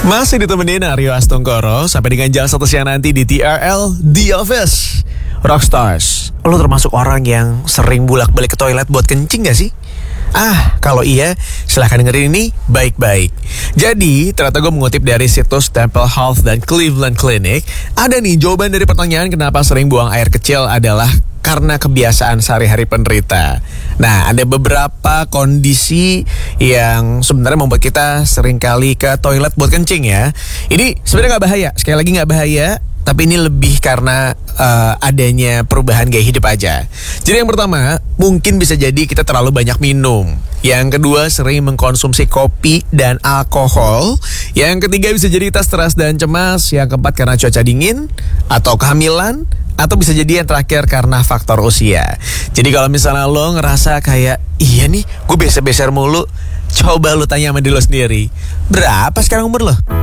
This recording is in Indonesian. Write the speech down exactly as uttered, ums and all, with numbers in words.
Masih ditemenin Aryo Astungkoro sampai dengan jam satu siang nanti di T R L The Office. Rockstars, lo termasuk orang yang sering bolak-balik ke toilet buat kencing gak sih? Ah, kalau iya, silahkan dengerin ini baik-baik. Jadi, ternyata gue mengutip dari situs Temple Health dan Cleveland Clinic. Ada nih jawaban dari pertanyaan kenapa sering buang air kecil adalah karena kebiasaan sehari-hari penderita. Nah, ada beberapa kondisi yang sebenarnya membuat kita seringkali ke toilet buat kencing ya. Ini sebenarnya gak bahaya, sekali lagi gak bahaya, tapi ini lebih karena uh, adanya perubahan gaya hidup aja. Jadi yang pertama, mungkin bisa jadi kita terlalu banyak minum. Yang kedua, sering mengkonsumsi kopi dan alkohol. Yang ketiga, bisa jadi kita stres dan cemas. Yang keempat, karena cuaca dingin atau kehamilan. Atau bisa jadi yang terakhir karena faktor usia. Jadi kalau misalnya lo ngerasa kayak, iya nih gue beser-beser mulu, coba lo tanya sama diri lo sendiri, berapa sekarang umur lo?